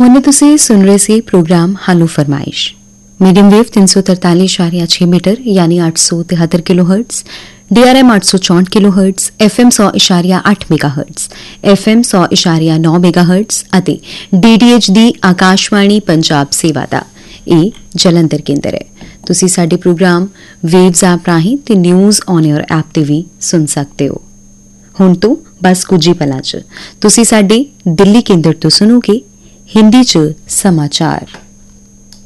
हुण तुसीं सुन रहे सी प्रोग्राम हालो फरमाइश मीडियम वेव 343.6 मीटर यानी 873 kilo hertz, DRM 864 kilo hertz, FM 100.8 mega hertz, FM 100.9 mega hertz ਅਤੇ DTH ਦੀ ਆਕਾਸ਼ਵਾਣੀ ਪੰਜਾਬ ਸੇਵਾ ਦਾ ਇਹ ਜਲੰਧਰ ਕੇਂਦਰ ਹੈ। ਤੁਸੀਂ ਸਾਡੇ ਪ੍ਰੋਗਰਾਮ ਵੇਵਜ਼ ਐਪ ਰਾਹੀਂ ਤੇ ਨਿਊਜ਼ ਔਨ ਏਅਰ ਐਪ ਤੇ ਵੀ ਸੁਣ ਸਕਦੇ ਹੋ। ਹੁਣ ਤੋਂ ਬਸ ਕੁਝ ਹੀ ਪਲਾਂ 'ਚ ਤੁਸੀਂ ਸਾਡੇ ਦਿੱਲੀ ਕੇਂਦਰ ਤੋਂ ਸੁਣੋਗੇ ਹਿੰਦੀ 'ਚ ਸਮਾਚਾਰ।